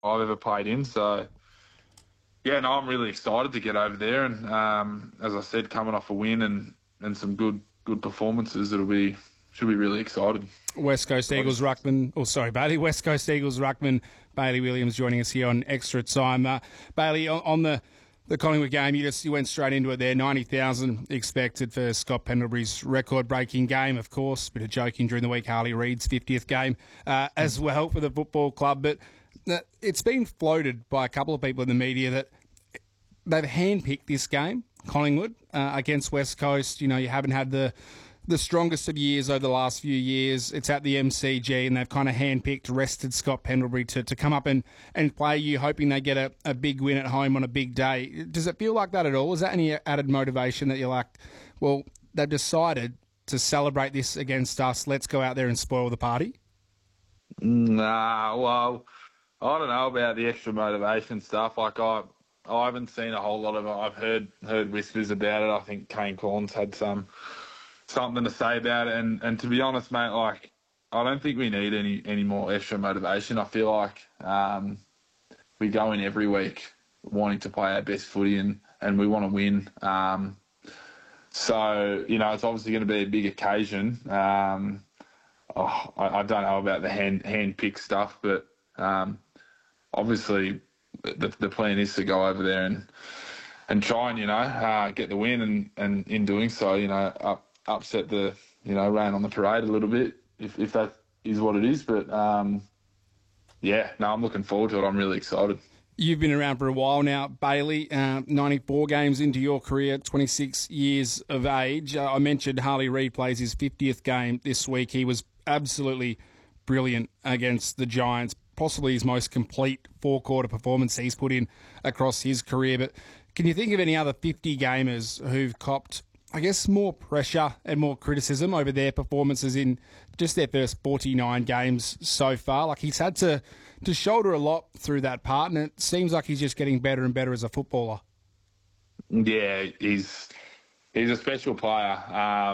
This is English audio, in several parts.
I've ever played in. So, yeah, no, I'm really excited to get over there. And as I said, coming off a win and some good performances, should be really excited. West Coast Eagles ruckman, Bailey. West Coast Eagles ruckman Bailey Williams joining us here on Extra Time. Bailey, on the Collingwood game, you went straight into it there. 90,000 expected for Scott Pendlebury's record-breaking game, of course. Bit of joking during the week, Harley Reid's 50th game as well for the football club. But it's been floated by a couple of people in the media that they've handpicked this game, Collingwood, against West Coast. You haven't had the strongest of years over the last few years. It's at the MCG, and they've kind of handpicked, rested Scott Pendlebury to come up and play you, hoping they get a big win at home on a big day. Does it feel like that at all? Is that any added motivation that you're like, well, they've decided to celebrate this against us, let's go out there and spoil the party? Nah, well, I don't know about the extra motivation stuff. Like, I haven't seen a whole lot of it. I've heard whispers about it. I think Kane Corns had something to say about it, and to be honest, mate, like, I don't think we need any more extra motivation. I feel like we go in every week wanting to play our best footy and we want to win. So, it's obviously going to be a big occasion. I don't know about the hand pick stuff, but obviously the plan is to go over there and try and get the win, and in doing so, upset the, rain on the parade a little bit, if that is what it is. But, I'm looking forward to it. I'm really excited. You've been around for a while now, Bailey, 94 games into your career, 26 years of age. I mentioned Harley Reid plays his 50th game this week. He was absolutely brilliant against the Giants, possibly his most complete four-quarter performance he's put in across his career. But can you think of any other 50 gamers who've copped, I guess, more pressure and more criticism over their performances in just their first 49 games so far? Like, he's had to shoulder a lot through that part, and it seems like he's just getting better and better as a footballer. Yeah, he's a special player.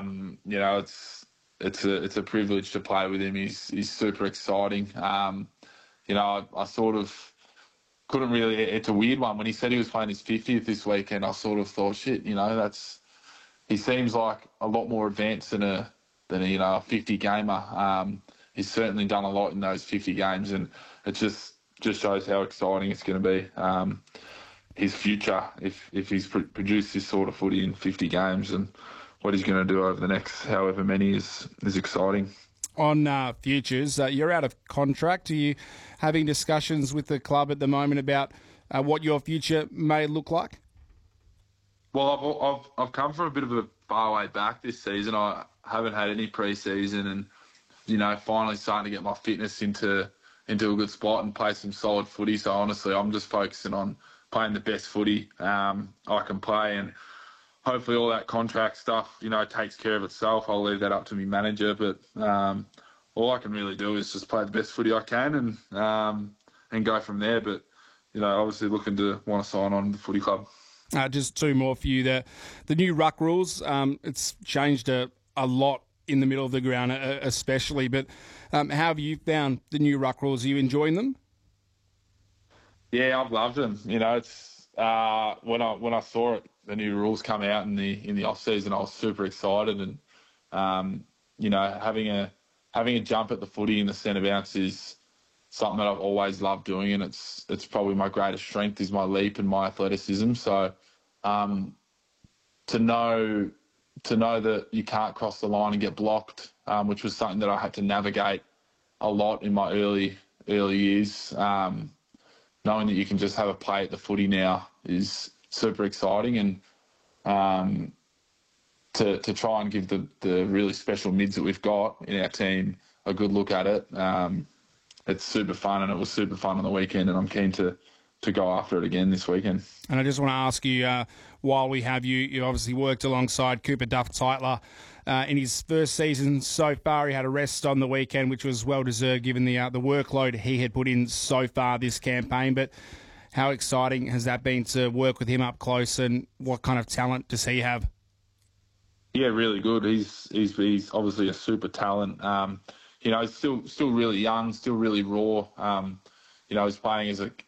It's a privilege to play with him. He's super exciting. I sort of couldn't really. It's a weird one. When he said he was playing his 50th this weekend, I sort of thought, shit, he seems like a lot more advanced than a 50 gamer. He's certainly done a lot in those 50 games, and it just shows how exciting it's going to be. His future, if he's produced this sort of footy in 50 games, and what he's going to do over the next however many is exciting. On futures, you're out of contract. Are you having discussions with the club at the moment about what your future may look like? Well, I've come from a bit of a far way back this season. I haven't had any pre-season, and finally starting to get my fitness into a good spot and play some solid footy. So honestly, I'm just focusing on playing the best footy I can play, and hopefully all that contract stuff takes care of itself. I'll leave that up to my manager, but all I can really do is just play the best footy I can and go from there. But obviously looking to want to sign on the footy club. Just two more for you. The new ruck rules, it's changed a lot in the middle of the ground, especially. But how have you found the new ruck rules? Are you enjoying them? Yeah, I've loved them. It's when I saw it, the new rules come out in the off season, I was super excited, and having a jump at the footy in the centre bounce is something that I've always loved doing, and it's probably my greatest strength is my leap and my athleticism. So to know that you can't cross the line and get blocked, which was something that I had to navigate a lot in my early years, knowing that you can just have a play at the footy now is super exciting, and to try and give the really special mids that we've got in our team a good look at it. It's super fun, and it was super fun on the weekend, and I'm keen to go after it again this weekend. And I just want to ask you, while we have you, you obviously worked alongside Cooper Duff-Tytler in his first season so far. He had a rest on the weekend, which was well-deserved given the workload he had put in so far this campaign. But how exciting has that been to work with him up close, and what kind of talent does he have? Yeah, really good. He's obviously a super talent. He's still really young, still really raw. you know, he's playing as